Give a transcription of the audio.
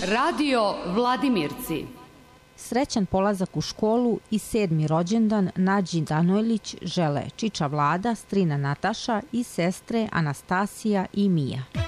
Radio Vladimirci. Srećan polazak u školu i 7. rođendan Nađi Danojlić žele čiča Vlada, strina Nataša i sestre Anastasija i Mija.